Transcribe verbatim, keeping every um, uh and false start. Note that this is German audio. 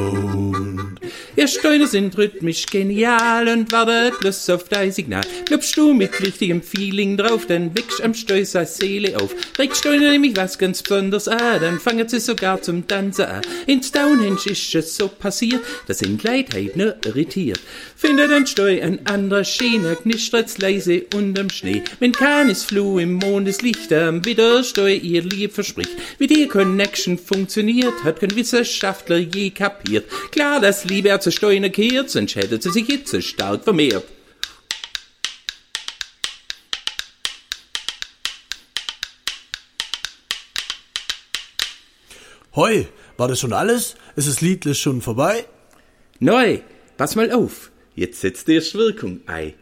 Sound. Ihr Steine sind rhythmisch genial und wartet bloß auf dein Signal. Glaubst du mit richtigem Feeling drauf, dann wächst am Steu seine Seele auf. Regt Steine nämlich was ganz Besonderes an, dann fangen sie sogar zum Tanzen an. In Stonehenge ist es so passiert, dass sind Leute heut nur irritiert. Findet ein Steu an anderer Schiene, knistert's leise unterm Schnee. Wenn keines Floh im Mondeslicht am Widersteu ihr Lieb verspricht. Wie die Connection funktioniert, hat kein Wissenschaftler je kapiert. Klar, dass Liebe zu Steine kehrt, sonst hätte sie sich jetzt so stark vermehrt. Hoi, war das schon alles? Ist das Liedle schon vorbei? Neu, pass mal auf, jetzt setzt erst Wirkung ein.